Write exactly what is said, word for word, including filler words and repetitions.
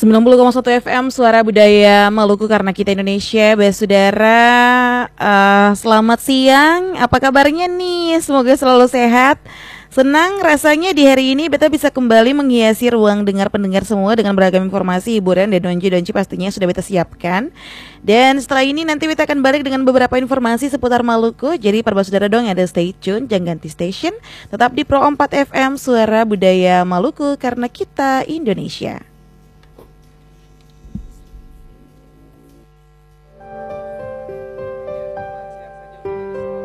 sembilan puluh koma satu F M Suara Budaya Maluku karena kita Indonesia. Baik saudara, uh, selamat siang. Apa kabarnya nih? Semoga selalu sehat. Senang rasanya di hari ini beta bisa kembali menghiasi ruang dengar pendengar semua dengan beragam informasi, hiburan, dan donji-donji pastinya sudah beta siapkan. Dan setelah ini nanti beta akan balik dengan beberapa informasi seputar Maluku. Jadi para saudara dong ada stay tune, jangan ganti station. Tetap di Pro empat F M Suara Budaya Maluku karena kita Indonesia.